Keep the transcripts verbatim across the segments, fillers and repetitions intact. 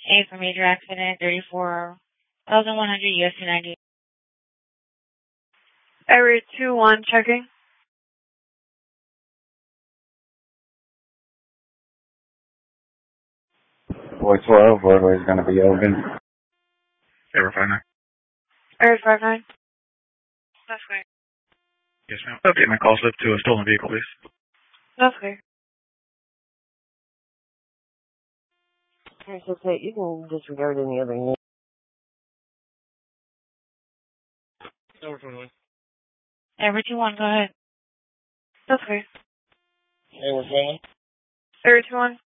A for major accident, thirty-four thousand one hundred U S two ninety. Area two one checking. Boy twelve, roadway is going to be open. Area five nine. Area five nine. That's clear. Yes, ma'am. Update my call slip to a stolen vehicle, please. That's clear. Alright, so say you can disregard any other name. Over twenty-one. Area two one, go ahead. That's clear. Area twenty-one. Area two one.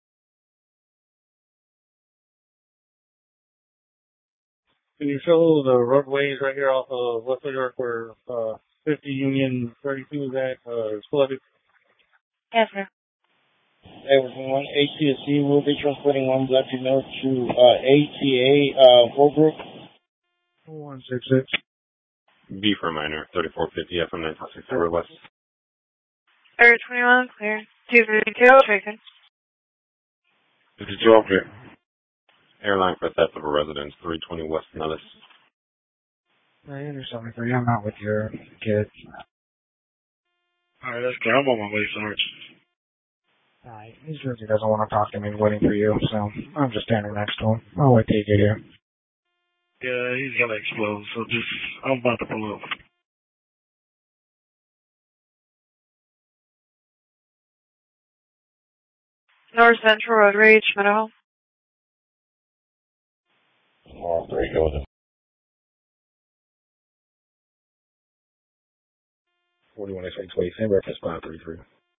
Can you show the roadways right here off of West New York where uh, fifty Union thirty-two is at, uh, is flooded? Yes, sir. Area twenty-one. A T S C will be transporting one block to north to uh, A T A uh, Holbrook. one six six. B for minor, thirty-four fifty F M nine six zero west. Area twenty-one, clear. two fifty-two, checking. fifty-two, all clear. Airline for theft of a residence, three twenty West Nellis. nine seventy-three, I'm out with your kid. Alright, that's clear. I'm on my way, Sarge. Alright, he says he doesn't want to talk to me, waiting for you, so I'm just standing next to him. I'll wait till you get here. Yeah, he's gonna explode, so just, I'm about to pull up. North Central Road Rage, Meadow. All three, go with it. forty-one X twenty, same reference five three three.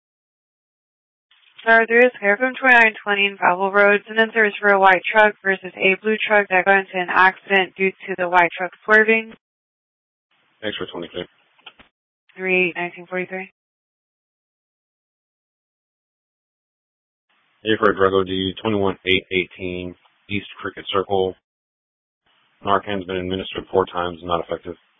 Tower three is clear from twenty-nine twenty in Pavel Road. And then there's for a white truck versus a blue truck that got into an accident due to the white truck swerving. Extra twenty clear. three nineteen forty-three. A for Drago D, twenty-one eight eighteen, East Cricket Circle. Narcan's been administered four times, not effective.